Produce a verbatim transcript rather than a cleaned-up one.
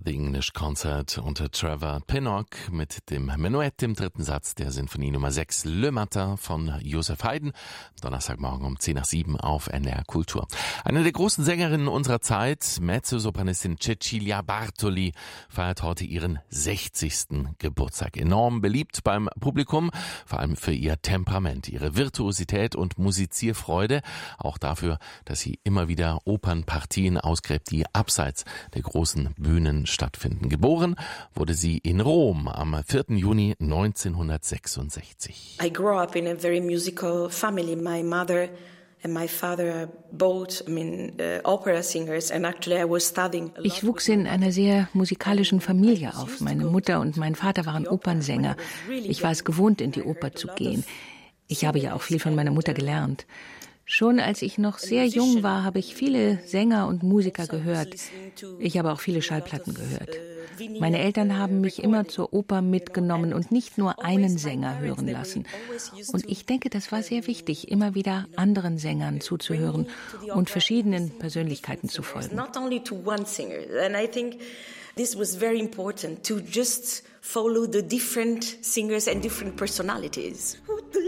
The English Concert unter Trevor Pinnock mit dem Menuett im dritten Satz der Sinfonie Nummer sechs Le Matin von Joseph Haydn. Donnerstagmorgen um zehn nach sieben auf N D R Kultur. Eine der großen Sängerinnen unserer Zeit, Mezzosopranistin Cecilia Bartoli, feiert heute ihren sechzigsten Geburtstag. Enorm beliebt beim Publikum, vor allem für ihr Temperament, ihre Virtuosität und Musizierfreude. Auch dafür, dass sie immer wieder Opernpartien ausgräbt, die abseits der großen Bühnen stattfinden. Geboren wurde sie in Rom am vierten Juni neunzehnhundertsechsundsechzig. I grew up in a very musical family. My mother and my father are both, I mean, uh, opera singers, and actually I was studying. Ich wuchs in einer sehr musikalischen Familie auf. Meine Mutter und mein Vater waren Opernsänger. Ich war es gewohnt, in die Oper zu gehen. Ich habe ja auch viel von meiner Mutter gelernt. Schon als ich noch sehr jung war, habe ich viele Sänger und Musiker gehört. Ich habe auch viele Schallplatten gehört. Meine Eltern haben mich immer zur Oper mitgenommen und nicht nur einen Sänger hören lassen. Und ich denke, das war sehr wichtig, immer wieder anderen Sängern zuzuhören und verschiedenen Persönlichkeiten zu folgen. This was very important to just follow the different singers and different personalities.